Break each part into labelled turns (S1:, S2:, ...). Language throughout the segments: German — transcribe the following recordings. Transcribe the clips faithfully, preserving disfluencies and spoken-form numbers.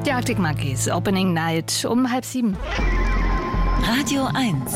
S1: Die Arctic Monkeys, Opening Night um halb sieben.
S2: Radio eins.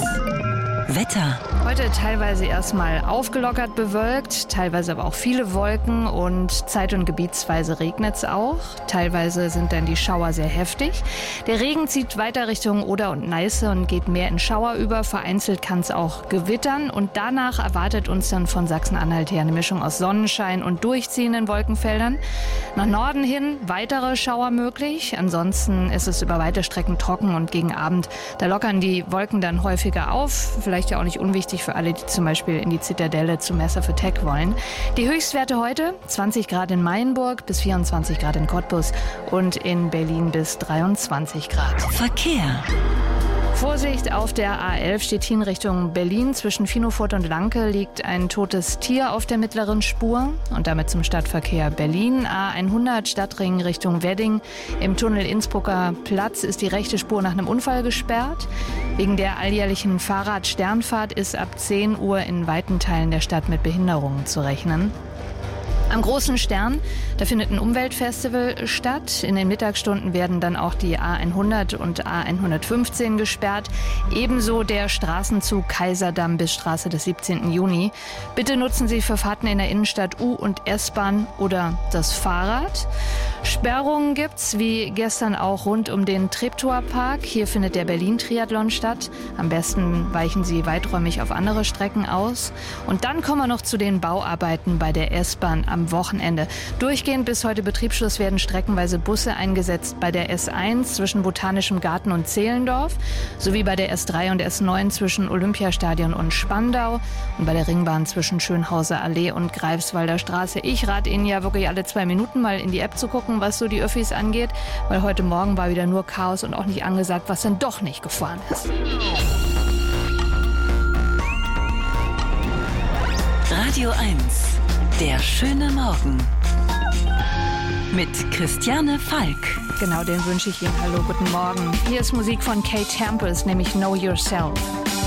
S2: Wetter.
S1: Heute teilweise erstmal aufgelockert bewölkt, teilweise aber auch viele Wolken und zeit- und gebietsweise regnet es auch. Teilweise sind dann die Schauer sehr heftig. Der Regen zieht weiter Richtung Oder und Neiße und geht mehr in Schauer über. Vereinzelt kann es auch gewittern und danach erwartet uns dann von Sachsen-Anhalt her eine Mischung aus Sonnenschein und durchziehenden Wolkenfeldern. Nach Norden hin weitere Schauer möglich. Ansonsten ist es über weite Strecken trocken und gegen Abend, da lockern die Wolken dann häufiger auf. Vielleicht ja auch nicht unwichtig für alle, die zum Beispiel in die Zitadelle zu Messe für Tech wollen. Die Höchstwerte heute zwanzig Grad in Mayenburg bis vierundzwanzig Grad in Cottbus und in Berlin bis dreiundzwanzig Grad.
S2: Verkehr.
S1: Vorsicht, auf der A elf Stettin Richtung Berlin. Zwischen Finofurt und Lanke liegt ein totes Tier auf der mittleren Spur und damit zum Stadtverkehr Berlin. A hundert Stadtring Richtung Wedding. Im Tunnel Innsbrucker Platz ist die rechte Spur nach einem Unfall gesperrt. Wegen der alljährlichen Fahrradsternfahrt ist ab zehn Uhr in weiten Teilen der Stadt mit Behinderungen zu rechnen. Am Großen Stern, da findet ein Umweltfestival statt. In den Mittagsstunden werden dann auch die A hundert und A hundertfünfzehn gesperrt. Ebenso der Straßenzug Kaiserdamm bis Straße des siebzehnten Juni. Bitte nutzen Sie für Fahrten in der Innenstadt U- und S-Bahn oder das Fahrrad. Sperrungen gibt's, wie gestern auch rund um den Treptower-Park. Hier findet der Berlin-Triathlon statt. Am besten weichen Sie weiträumig auf andere Strecken aus. Und dann kommen wir noch zu den Bauarbeiten bei der S-Bahn am Wochenende. Durchgehend bis heute Betriebsschluss werden streckenweise Busse eingesetzt bei der S eins zwischen Botanischem Garten und Zehlendorf, sowie bei der S drei und S neun zwischen Olympiastadion und Spandau und bei der Ringbahn zwischen Schönhauser Allee und Greifswalder Straße. Ich rate Ihnen ja wirklich alle zwei Minuten mal in die App zu gucken, was so die Öffis angeht, weil heute Morgen war wieder nur Chaos und auch nicht angesagt, was dann doch nicht gefahren ist.
S2: Radio eins. Der schöne Morgen. Mit Christiane Falk.
S1: Genau, den wünsche ich Ihnen. Hallo, guten Morgen. Hier ist Musik von Kate Tempest, nämlich Know Yourself.